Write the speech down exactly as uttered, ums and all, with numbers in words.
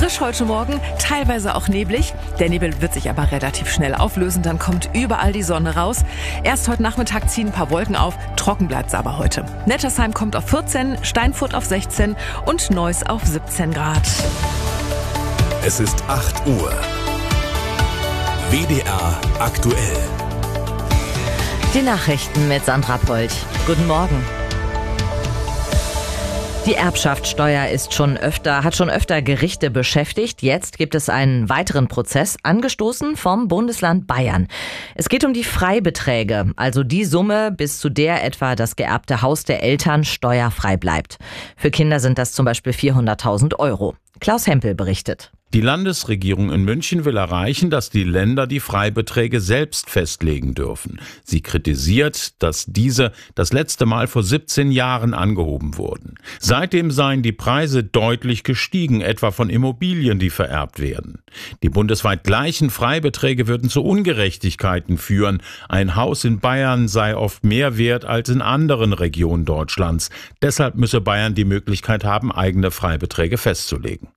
frisch heute Morgen, teilweise auch neblig. Der Nebel wird sich aber relativ schnell auflösen, dann kommt überall die Sonne raus. Erst heute Nachmittag ziehen ein paar Wolken auf, trocken bleibt's aber heute. Nettersheim kommt auf vierzehn, Steinfurt auf sechzehn und Neuss auf siebzehn Grad. Es ist acht Uhr. W D R aktuell. Die Nachrichten mit Sandra Polt. Guten Morgen. Die Erbschaftssteuer ist schon öfter, hat schon öfter Gerichte beschäftigt. Jetzt gibt es einen weiteren Prozess, angestoßen vom Bundesland Bayern. Es geht um die Freibeträge, also die Summe, bis zu der etwa das geerbte Haus der Eltern steuerfrei bleibt. Für Kinder sind das zum Beispiel vierhunderttausend Euro. Klaus Hempel berichtet. Die Landesregierung in München will erreichen, dass die Länder die Freibeträge selbst festlegen dürfen. Sie kritisiert, dass diese das letzte Mal vor siebzehn Jahren angehoben wurden. Seitdem seien die Preise deutlich gestiegen, etwa von Immobilien, die vererbt werden. Die bundesweit gleichen Freibeträge würden zu Ungerechtigkeiten führen. Ein Haus in Bayern sei oft mehr wert als in anderen Regionen Deutschlands. Deshalb müsse Bayern die Möglichkeit haben, eigene Freibeträge festzulegen.